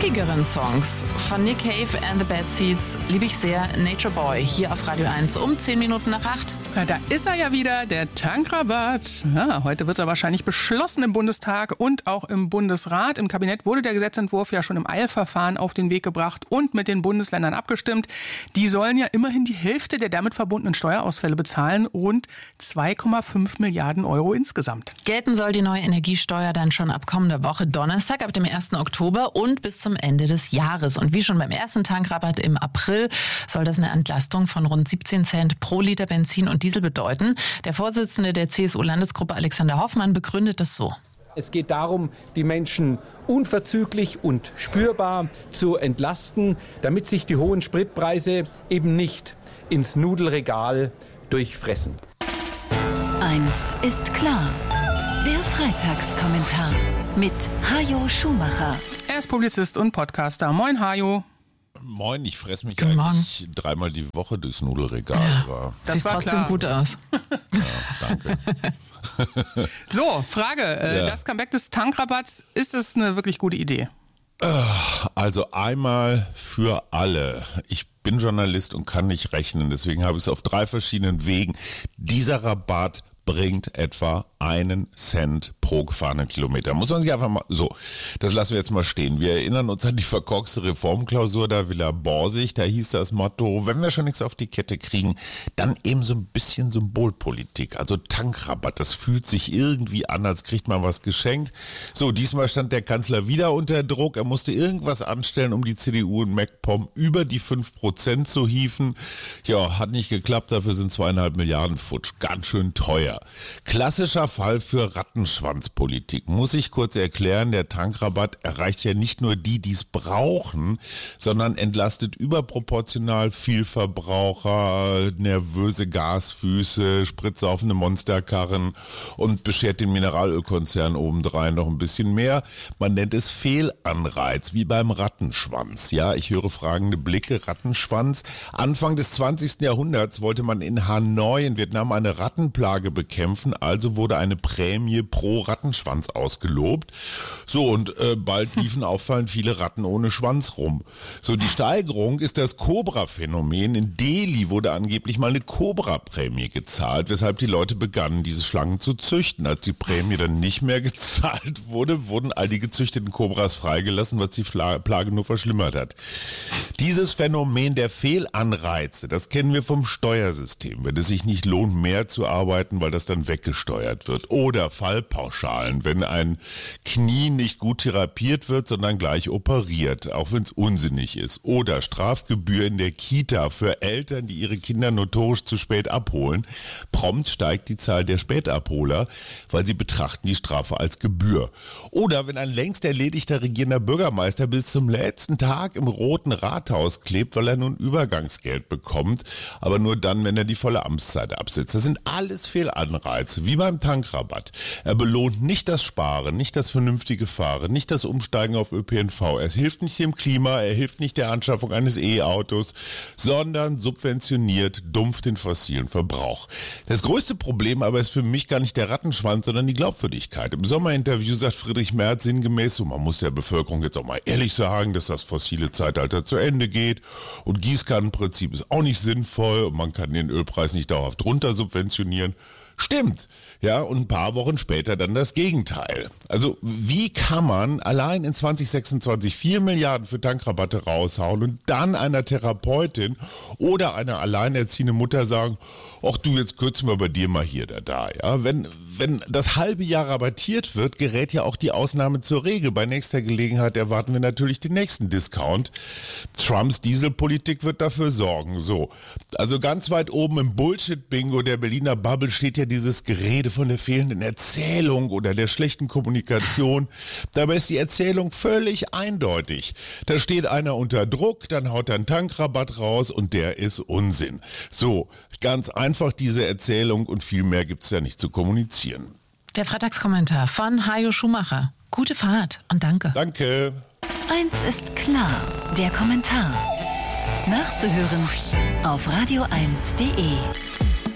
rockigeren Songs von Nick Cave and the Bad Seeds liebe ich sehr. Nature Boy hier auf Radio 1 um 10 Minuten nach 8. Ja, da ist er ja wieder, der Tankrabatt. Ja, heute wird er wahrscheinlich beschlossen im Bundestag und auch im Bundesrat. Im Kabinett wurde der Gesetzentwurf ja schon im Eilverfahren auf den Weg gebracht und mit den Bundesländern abgestimmt. Die sollen ja immerhin die Hälfte der damit verbundenen Steuerausfälle bezahlen, rund 2,5 Milliarden Euro insgesamt. Gelten soll die neue Energiesteuer dann schon ab kommender Woche Donnerstag, ab dem 1. Oktober und bis zum Ende des Jahres. Und wie schon beim ersten Tankrabatt im April soll das eine Entlastung von rund 17 Cent pro Liter Benzin und Diesel bedeuten. Der Vorsitzende der CSU-Landesgruppe Alexander Hoffmann begründet das so. Es geht darum, die Menschen unverzüglich und spürbar zu entlasten, damit sich die hohen Spritpreise eben nicht ins Nudelregal durchfressen. Eins ist klar. Der Freitagskommentar mit Hajo Schumacher. Er ist Publizist und Podcaster. Moin, Hajo. Moin, ich fresse mich Guten eigentlich dreimal die Woche durchs Nudelregal. Ja, das sieht trotzdem klar. Gut aus. Ja, danke. So, Frage. Das Comeback des Tankrabatts, ist das eine wirklich gute Idee? Also einmal für alle. Ich bin Journalist und kann nicht rechnen, deswegen habe ich es auf 3 verschiedenen Wegen. Dieser Rabatt bringt etwa 1 Cent pro gefahrenen Kilometer. Muss man sich einfach mal, so, das lassen wir jetzt mal stehen. Wir erinnern uns an die verkorkste Reformklausur der Villa Borsig. Da hieß das Motto, wenn wir schon nichts auf die Kette kriegen, dann eben so ein bisschen Symbolpolitik. Also Tankrabatt, das fühlt sich irgendwie an, als kriegt man was geschenkt. So, diesmal stand der Kanzler wieder unter Druck. Er musste irgendwas anstellen, um die CDU in MacPom über die 5% zu hieven. Ja, hat nicht geklappt, dafür sind 2,5 Milliarden futsch. Ganz schön teuer. Klassischer Fall für Rattenschwanzpolitik. Muss ich kurz erklären, der Tankrabatt erreicht ja nicht nur die, die es brauchen, sondern entlastet überproportional viel Verbraucher, nervöse Gasfüße, spritsaufende Monsterkarren und beschert den Mineralölkonzern obendrein noch ein bisschen mehr. Man nennt es Fehlanreiz, wie beim Rattenschwanz. Ja, ich höre fragende Blicke. Rattenschwanz. Anfang des 20. Jahrhunderts wollte man in Hanoi in Vietnam eine Rattenplage bekämpfen, also wurde eine Prämie pro Rattenschwanz ausgelobt. So, und bald liefen auffallend viele Ratten ohne Schwanz rum. So, die Steigerung ist das Cobra-Phänomen. In Delhi wurde angeblich mal eine Cobra-Prämie gezahlt, weshalb die Leute begannen, diese Schlangen zu züchten. Als die Prämie dann nicht mehr gezahlt wurde, wurden all die gezüchteten Cobras freigelassen, was die Plage nur verschlimmert hat. Dieses Phänomen der Fehlanreize, das kennen wir vom Steuersystem. Wenn es sich nicht lohnt, mehr zu arbeiten, weil das dann weggesteuert wird. Oder Fallpauschalen, wenn ein Knie nicht gut therapiert wird, sondern gleich operiert, auch wenn es unsinnig ist. Oder Strafgebühr in der Kita für Eltern, die ihre Kinder notorisch zu spät abholen. Prompt steigt die Zahl der Spätabholer, weil sie betrachten die Strafe als Gebühr. Oder wenn ein längst erledigter regierender Bürgermeister bis zum letzten Tag im Roten Rathaus klebt, weil er nun Übergangsgeld bekommt, aber nur dann, wenn er die volle Amtszeit absitzt. Das sind alles Fehlanreize, wie beim Tankrabatt. Er belohnt nicht das Sparen, nicht das vernünftige Fahren, nicht das Umsteigen auf ÖPNV. Er hilft nicht dem Klima, er hilft nicht der Anschaffung eines E-Autos, sondern subventioniert dumpf den fossilen Verbrauch. Das größte Problem aber ist für mich gar nicht der Rattenschwanz, sondern die Glaubwürdigkeit. Im Sommerinterview sagt Friedrich Merz sinngemäß, so, man muss der Bevölkerung jetzt auch mal ehrlich sagen, dass das fossile Zeitalter zu Ende geht und Gießkannenprinzip ist auch nicht sinnvoll und man kann den Ölpreis nicht dauerhaft runter subventionieren. Stimmt, ja, und ein paar Wochen später dann das Gegenteil. Also wie kann man allein in 2026 4 Milliarden für Tankrabatte raushauen und dann einer Therapeutin oder einer alleinerziehenden Mutter sagen, ach du, jetzt kürzen wir bei dir mal hier oder da. Ja? Wenn das halbe Jahr rabattiert wird, gerät ja auch die Ausnahme zur Regel. Bei nächster Gelegenheit erwarten wir natürlich den nächsten Discount. Trumps Dieselpolitik wird dafür sorgen. So, also ganz weit oben im Bullshit-Bingo der Berliner Bubble steht ja dieses Gerede von der fehlenden Erzählung oder der schlechten Kommunikation. Dabei ist die Erzählung völlig eindeutig. Da steht einer unter Druck, dann haut er einen Tankrabatt raus und der ist Unsinn. So, ganz einfach diese Erzählung und viel mehr gibt es ja nicht zu kommunizieren. Der Freitagskommentar von Hajo Schumacher. Gute Fahrt und danke. Danke. Eins ist klar, der Kommentar. Nachzuhören auf radio1.de.